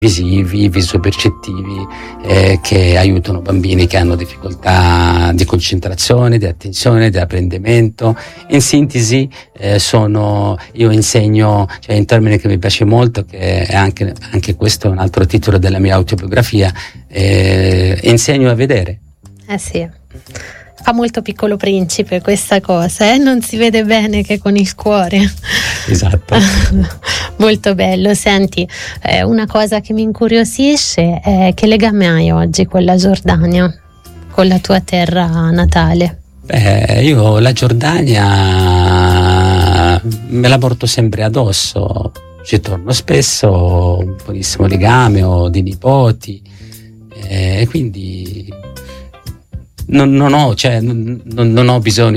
visivi, visopercettivi, che aiutano bambini che hanno difficoltà di concentrazione, di attenzione, di apprendimento. In sintesi, io insegno, cioè in termini che mi piace molto, che è anche questo è un altro titolo della mia autobiografia, insegno a vedere. Sì. Fa molto Piccolo Principe questa cosa, non si vede bene che con il cuore. Esatto. Molto bello. Senti, una cosa che mi incuriosisce è che legame hai oggi con la Giordania, con la tua terra natale? Io la Giordania me la porto sempre addosso, ci torno spesso, ho un buonissimo legame, ho dei nipoti, e quindi non ho bisogno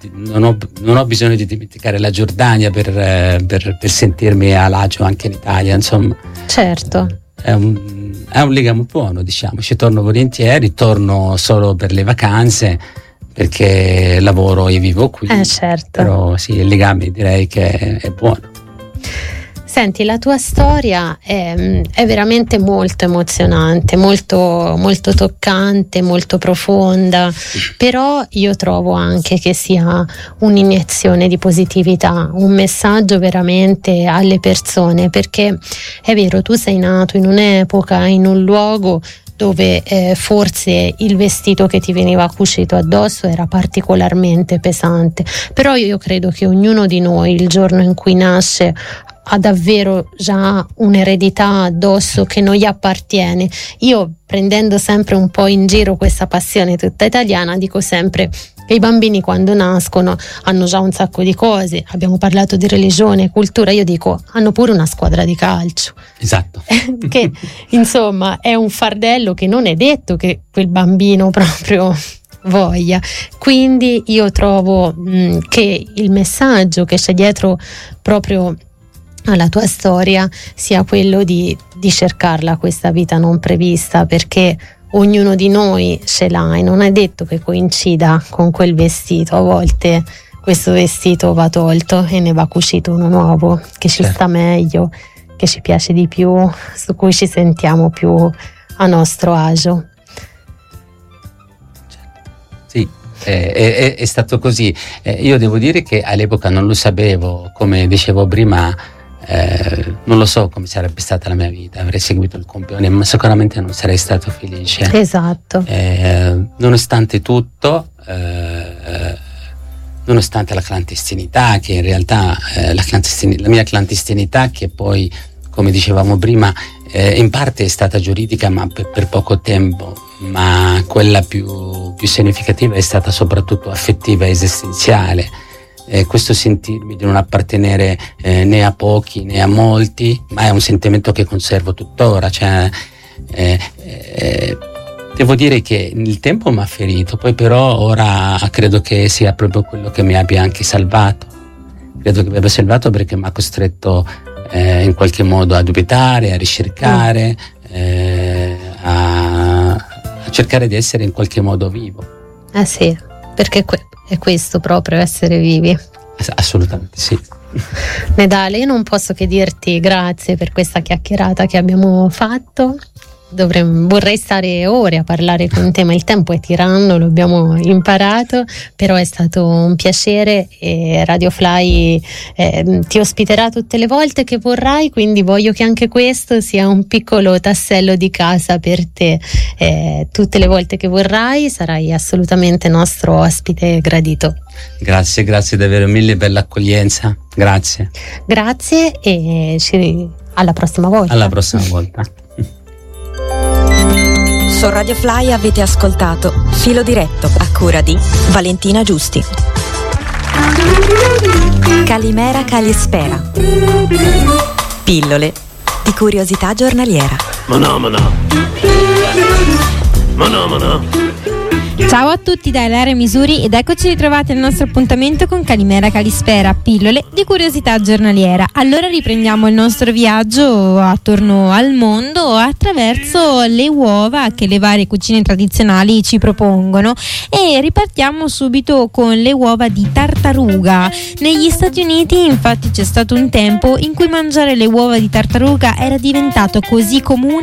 di dimenticare la Giordania per sentirmi a agio anche in Italia, insomma. Certo. È un legame buono, diciamo. Ci torno volentieri, torno solo per le vacanze perché lavoro e vivo qui. Certo. Però sì, il legame direi che è buono. Senti, la tua storia è veramente molto emozionante, molto, molto toccante, molto profonda, però io trovo anche che sia un'iniezione di positività, un messaggio veramente alle persone, perché è vero, tu sei nato in un'epoca, in un luogo dove forse il vestito che ti veniva cucito addosso era particolarmente pesante, però io credo che ognuno di noi il giorno in cui nasce ha davvero già un'eredità addosso che non gli appartiene. Io, prendendo sempre un po' in giro questa passione tutta italiana, dico sempre che i bambini quando nascono hanno già un sacco di cose. Abbiamo parlato di religione, cultura, io dico hanno pure una squadra di calcio. Esatto. Che insomma è un fardello che non è detto che quel bambino proprio voglia. Quindi io trovo che il messaggio che c'è dietro proprio alla tua storia sia quello di cercarla questa vita non prevista, perché ognuno di noi ce l'ha e non è detto che coincida con quel vestito. A volte questo vestito va tolto e ne va cucito uno nuovo che ci sta meglio, che ci piace di più, su cui ci sentiamo più a nostro agio. Sì, è stato così. Io devo dire che all'epoca non lo sapevo, come dicevo prima. Non lo so come sarebbe stata la mia vita, avrei seguito il campione, ma sicuramente non sarei stato felice. Esatto. Nonostante tutto, nonostante la clandestinità, che in realtà la mia clandestinità, che poi, come dicevamo prima, in parte è stata giuridica, ma per poco tempo, ma quella più significativa è stata soprattutto affettiva e esistenziale. Questo sentirmi di non appartenere né a pochi né a molti, ma è un sentimento che conservo tuttora, cioè, devo dire che il tempo mi ha ferito, poi però ora credo che sia proprio quello che mi abbia anche salvato. Credo che mi abbia salvato perché mi ha costretto in qualche modo a dubitare, a ricercare, a cercare di essere in qualche modo vivo. Sì, perché è questo proprio, essere vivi. Assolutamente sì. Nedale, io non posso che dirti grazie per questa chiacchierata che abbiamo fatto. Vorrei stare ore a parlare con te, ma il tempo è tiranno, lo abbiamo imparato, però è stato un piacere e Radio Fly ti ospiterà tutte le volte che vorrai, quindi voglio che anche questo sia un piccolo tassello di casa per te. Tutte le volte che vorrai sarai assolutamente nostro ospite gradito. Grazie davvero mille per l'accoglienza, grazie e alla prossima volta. Alla prossima volta. Su Radio Fly avete ascoltato Filo Diretto a cura di Valentina Giusti. Calimera Calispera. Pillole di curiosità giornaliera. Ma no. Ciao a tutti da Ilaria Misuri ed eccoci ritrovati al nostro appuntamento con Calimera Calispera, pillole di curiosità giornaliera. Allora riprendiamo il nostro viaggio attorno al mondo attraverso le uova che le varie cucine tradizionali ci propongono e ripartiamo subito con le uova di tartaruga. Negli Stati Uniti infatti c'è stato un tempo in cui mangiare le uova di tartaruga era diventato così comune